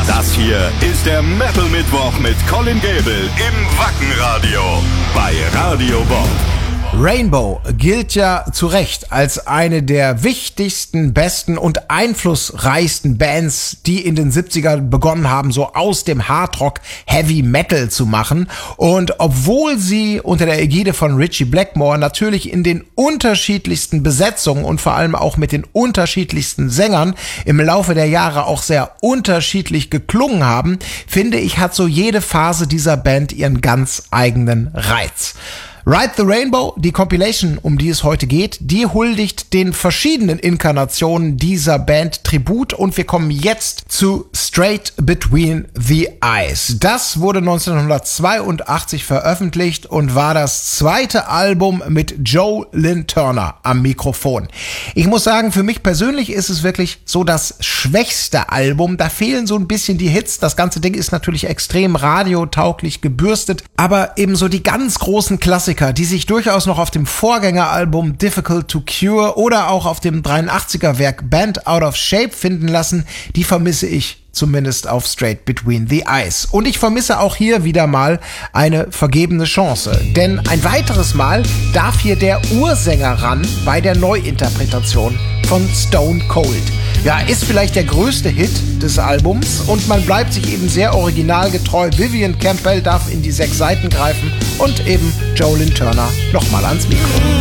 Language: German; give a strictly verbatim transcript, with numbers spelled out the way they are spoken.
Das hier ist der Metal Mittwoch mit Colin Gable im Wackenradio bei Radio Bob. Rainbow gilt ja zu Recht als eine der wichtigsten, besten und einflussreichsten Bands, die in den siebzigern begonnen haben, so aus dem Hardrock Heavy Metal zu machen. Und obwohl sie unter der Ägide von Ritchie Blackmore natürlich in den unterschiedlichsten Besetzungen und vor allem auch mit den unterschiedlichsten Sängern im Laufe der Jahre auch sehr unterschiedlich geklungen haben, finde ich, hat so jede Phase dieser Band ihren ganz eigenen Reiz. Ride the Rainbow, die Compilation, um die es heute geht, die huldigt den verschiedenen Inkarnationen dieser Band Tribut und wir kommen jetzt zu Straight Between the Eyes. Das wurde neunzehnhundertzweiundachtzig veröffentlicht und war das zweite Album mit Joe Lynn Turner am Mikrofon. Ich muss sagen, für mich persönlich ist es wirklich so das schwächste Album. Da fehlen so ein bisschen die Hits. Das ganze Ding ist natürlich extrem radiotauglich gebürstet, aber eben so die ganz großen Klassiker, die sich durchaus noch auf dem Vorgängeralbum Difficult to Cure oder auch auf dem dreiundachtziger Werk Band Out of Shape finden lassen, die vermisse ich zumindest auf Straight Between the Eyes. Und ich vermisse auch hier wieder mal eine vergebene Chance. Denn ein weiteres Mal darf hier der Ursänger ran bei der Neuinterpretation von Stone Cold. Ja, ist vielleicht der größte Hit des Albums und man bleibt sich eben sehr originalgetreu. Vivian Campbell darf in die sechs Seiten greifen und eben Joe Lynn Turner nochmal ans Mikro.